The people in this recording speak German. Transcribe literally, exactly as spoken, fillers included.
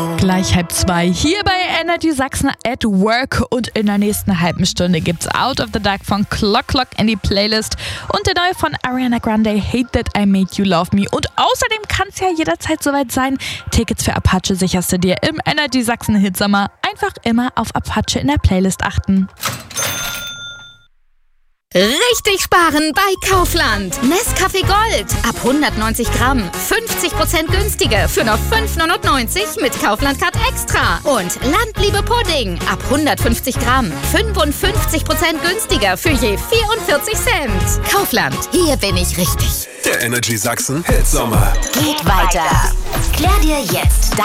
Gleich halb zwei hier bei Energy Sachsen at Work und in der nächsten halben Stunde gibt's Out of the Dark von Clock Clock in die Playlist und der neue von Ariana Grande, Hate That I Made You Love Me. Und außerdem kann es ja jederzeit soweit sein. Tickets für Apache sicherst du dir im Energy Sachsen Hitsommer. Einfach immer auf Apache in der Playlist achten. Richtig sparen bei Kaufland. Nescafé Gold ab hundertneunzig Gramm. fünfzig Prozent günstiger für nur fünf neunundneunzig mit Kaufland Card Extra. Und Landliebe Pudding ab hundertfünfzig Gramm. fünfundfünfzig Prozent günstiger für je vierundvierzig Cent. Kaufland, hier bin ich richtig. Der Energy Sachsen Hitsommer Geht weiter. Klär dir jetzt